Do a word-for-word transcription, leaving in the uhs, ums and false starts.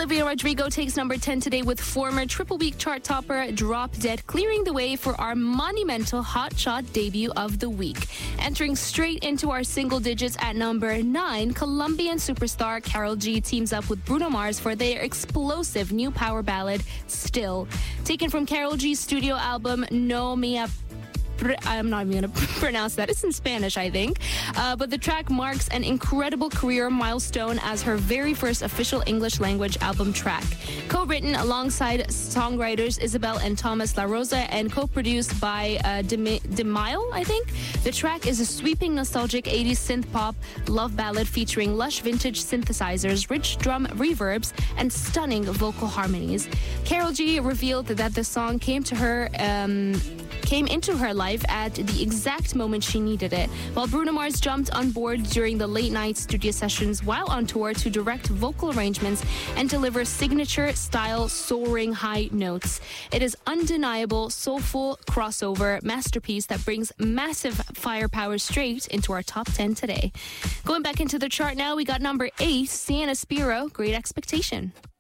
Olivia Rodrigo takes number ten today with former Triple Week chart topper Drop Dead, clearing the way for our monumental Hot Shot debut of the week. Entering straight into our single digits at number nine, Colombian superstar Karol G teams up with Bruno Mars for their explosive new power ballad, Still. Taken from Karol G's studio album No Me Ap- I'm not even going to pronounce that. It's in Spanish, I think. Uh, but the track marks an incredible career milestone as her very first official English language album track. Co-written alongside songwriters Isabel and Thomas La Rosa and co-produced by uh, Demille, I think. The track is a sweeping, nostalgic eighties synth pop love ballad featuring lush vintage synthesizers, rich drum reverbs, and stunning vocal harmonies. Karol G revealed that the song came to her, um, came into her life at the exact moment she needed it, while Bruno Mars jumped on board during the late-night studio sessions while on tour to direct vocal arrangements and deliver signature-style soaring high notes. It is undeniable, soulful crossover masterpiece that brings massive firepower straight into our top ten today. Going back into the chart now, we got number eight, Sienna Spiro, Great Expectation.